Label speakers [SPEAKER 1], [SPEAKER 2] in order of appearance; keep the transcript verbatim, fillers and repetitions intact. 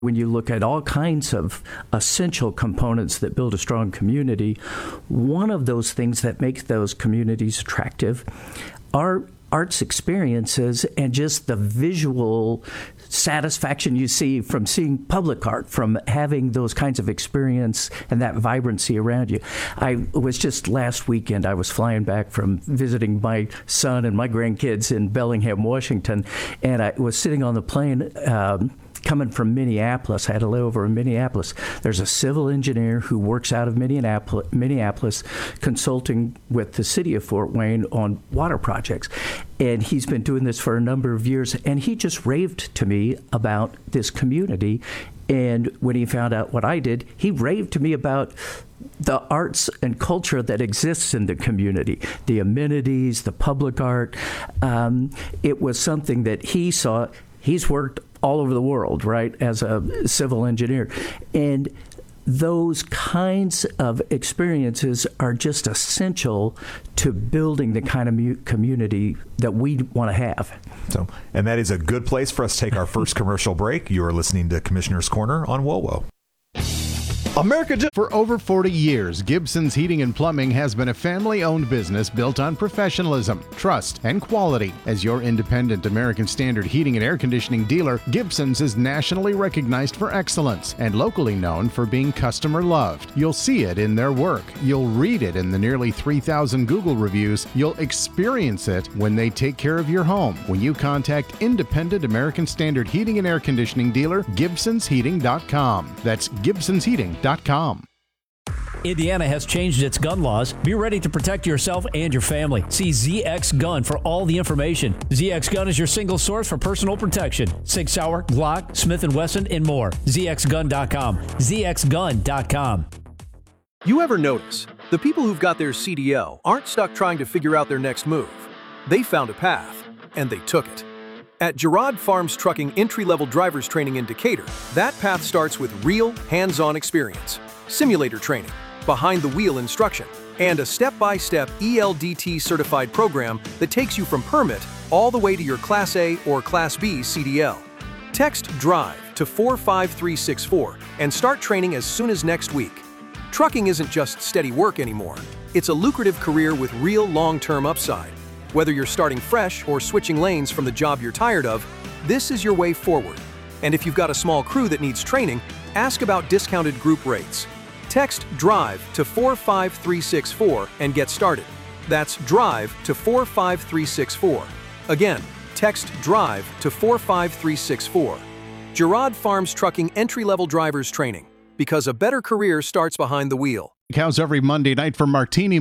[SPEAKER 1] When you look at all kinds of essential components that build a strong community, one of those things that makes those communities attractive are arts experiences and just the visual satisfaction you see from seeing public art, from having those kinds of experience and that vibrancy around you. I was just last weekend, I was flying back from visiting my son and my grandkids in Bellingham, Washington, and I was sitting on the plane um, coming from Minneapolis. I had a layover in Minneapolis. There's a civil engineer who works out of Minneapolis, Minneapolis consulting with the city of Fort Wayne on water projects. And he's been doing this for a number of years. And he just raved to me about this community. And when he found out what I did, he raved to me about the arts and culture that exists in the community, the amenities, the public art. Um, it was something that he saw. He's worked all over the world, right, as a civil engineer. And those kinds of experiences are just essential to building the kind of mu- community that we want to have.
[SPEAKER 2] So, and that is a good place for us to take our first commercial break. You are listening to Commissioner's Corner on W O W O.
[SPEAKER 3] America. For over forty years, Gibson's Heating and Plumbing has been a family-owned business built on professionalism, trust, and quality. As your independent American Standard heating and air conditioning dealer, Gibson's is nationally recognized for excellence and locally known for being customer-loved. You'll see it in their work. You'll read it in the nearly three thousand Google reviews. You'll experience it when they take care of your home. When you contact independent American Standard heating and air conditioning dealer, Gibsons Heating dot com. That's Gibsons Heating dot com.
[SPEAKER 4] Indiana has changed its gun laws. Be ready to protect yourself and your family. See Z X Gun for all the information. Z X Gun is your single source for personal protection. Sig Sauer, Glock, Smith and Wesson, and more. Z X Gun dot com. Z X Gun dot com.
[SPEAKER 5] You ever notice the people who've got their C D L aren't stuck trying to figure out their next move? They found a path, and they took it. At Girard Farms Trucking Entry-Level Drivers Training in Decatur, that path starts with real, hands-on experience, simulator training, behind-the-wheel instruction, and a step-by-step E L D T certified program that takes you from permit all the way to your Class A or Class B C D L. Text DRIVE to four five three six four and start training as soon as next week. Trucking isn't just steady work anymore. It's a lucrative career with real long-term upside. Whether you're starting fresh or switching lanes from the job you're tired of, this is your way forward. And if you've got a small crew that needs training, ask about discounted group rates. Text DRIVE to four five three six four and get started. That's DRIVE to four five three six four. Again, text DRIVE to four five three six four. Girard Farms Trucking Entry-Level Drivers Training, because a better career starts behind the wheel.
[SPEAKER 3] Cows every Monday night for Martini